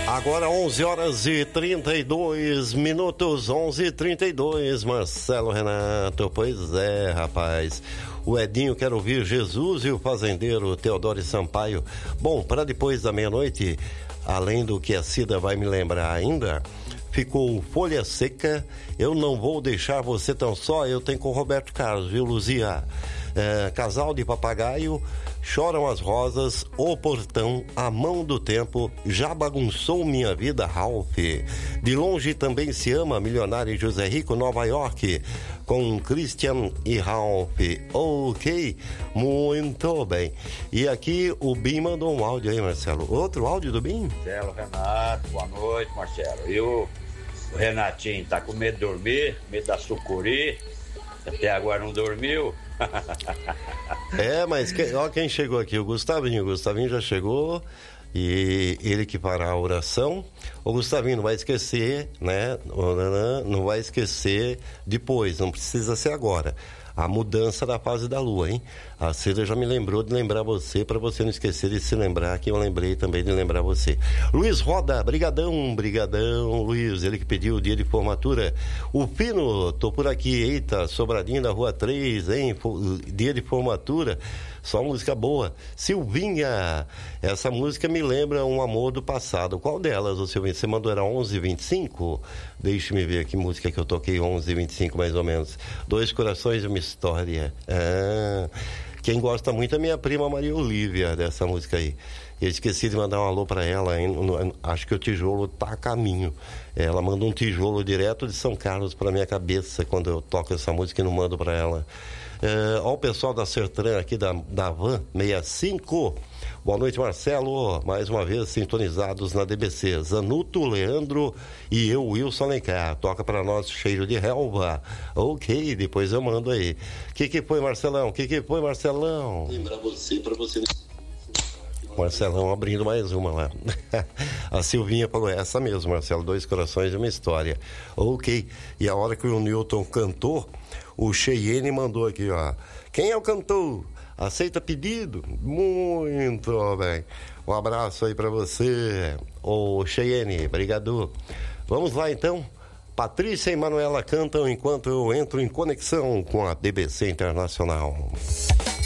Agora 11 horas e 32 minutos, 11h32, Marcelo Renato. Pois é, rapaz. O Edinho quer ouvir Jesus e o fazendeiro Teodoro Sampaio. Bom, para depois da meia-noite, além do que a Cida vai me lembrar ainda, ficou Folha Seca, Eu Não Vou Deixar Você Tão Só, eu tenho com o Roberto Carlos, viu, Luzia? Casal de Papagaio, Choram as Rosas, O Portão, A Mão do Tempo, Já Bagunçou Minha Vida, Ralph. De Longe Também Se Ama, Milionário e José Rico, Nova York, com Christian e Ralph. Ok, muito bem. E aqui o Bim mandou um áudio aí, Marcelo. Outro áudio do Bim? Marcelo, Renato, boa noite, Marcelo. E o Renatinho tá com medo de dormir, medo da sucuri, até agora não dormiu. Mas ó quem chegou aqui, o Gustavinho já chegou, e ele que parar a oração. O Gustavinho não vai esquecer, né? Não vai esquecer depois, não precisa ser agora. A mudança da fase da lua, hein? A Cida já me lembrou de lembrar você, para você não esquecer de se lembrar, que eu lembrei também de lembrar você. Luiz Roda, brigadão, Luiz, ele que pediu o dia de formatura. O Pino, tô por aqui, eita, Sobradinho da Rua 3, hein? Dia de formatura, só música boa. Silvinha, essa música me lembra um amor do passado. Qual delas, ô Silvinha? Você mandou, era 11h25? Deixa-me ver que música que eu toquei, 11h25 mais ou menos. Dois Corações e uma História. Quem gosta muito é minha prima Maria Olívia, dessa música aí. Eu esqueci de mandar um alô pra ela, hein? Acho que o tijolo tá a caminho. Ela manda um tijolo direto de São Carlos pra minha cabeça quando eu toco essa música e não mando pra ela. Ó o pessoal da Sertran aqui da Van 65. Boa noite, Marcelo. Mais uma vez sintonizados na DBC. Zanuto, Leandro e eu, Wilson Alencar. Toca pra nós Cheiro de Relva. Ok, depois eu mando aí. Que foi, Marcelão? Que foi, Marcelão? Lembrar você, pra você... Marcelão abrindo mais uma lá. A Silvinha falou, essa mesmo, Marcelo, Dois Corações e uma História. Ok, e a hora que o Newton cantou, o Cheyenne mandou aqui, ó. Quem é o cantor? Aceita pedido? Muito bem. Um abraço aí pra você, ô Cheyenne, obrigado. Vamos lá então. Patrícia e Manuela cantam enquanto eu entro em conexão com a DBC Internacional.